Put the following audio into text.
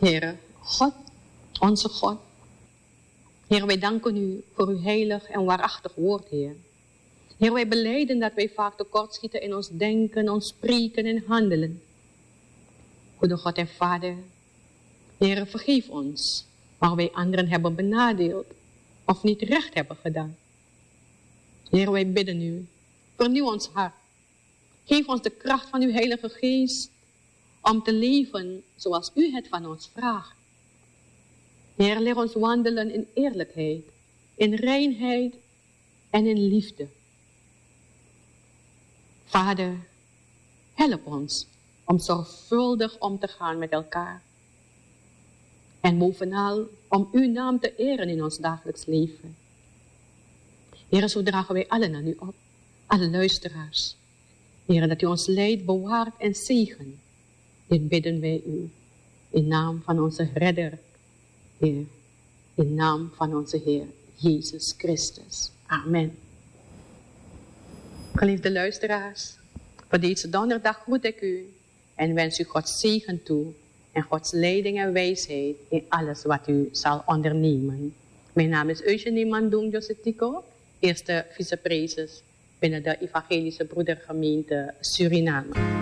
Heere, God, onze God. Heer, wij danken u voor uw heilig en waarachtig woord, Heer. Heer, wij belijden dat wij vaak tekortschieten in ons denken, ons spreken en handelen. Goede God en Vader, Heer, vergeef ons waar wij anderen hebben benadeeld of niet recht hebben gedaan. Heer, wij bidden u, vernieuw ons hart. Geef ons de kracht van uw Heilige Geest om te leven zoals u het van ons vraagt. Heer, leer ons wandelen in eerlijkheid, in reinheid en in liefde. Vader, help ons om zorgvuldig om te gaan met elkaar. En bovenal om uw naam te eren in ons dagelijks leven. Heer, zo dragen wij allen aan u op, alle luisteraars. Heer, dat u ons leidt, bewaart en zegent. Dit bidden wij u in naam van onze redder, Heer. In naam van onze Heer Jezus Christus. Amen. Geliefde luisteraars, voor deze donderdag groet ik u en wens u Gods zegen toe en Gods leiding en wijsheid in alles wat u zal ondernemen. Mijn naam is Eugenie Mandung Josetico, eerste vicepreses binnen de Evangelische Broedergemeente Suriname.